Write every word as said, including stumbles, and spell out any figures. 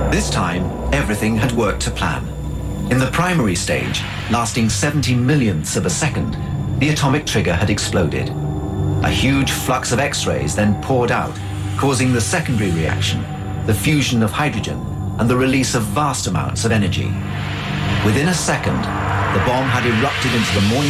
This time, everything had worked to plan. In the primary stage, lasting seventy millionths of a second, the atomic trigger had exploded. A huge flux of X-rays then poured out, causing the secondary reaction, the fusion of hydrogen, and the release of vast amounts of energy. Within a second, the bomb had erupted into the morning